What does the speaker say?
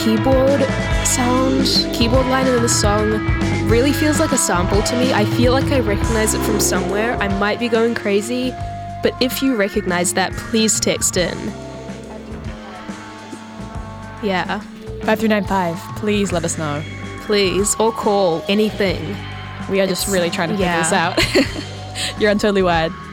keyboard line in the song really feels like a sample to me. I feel like I recognize it from somewhere. I might be going crazy, but if you recognize that, please text in. Yeah. 5395, please let us know. Please, or call, anything. We are just really trying to figure this out. You're on Totally Wired.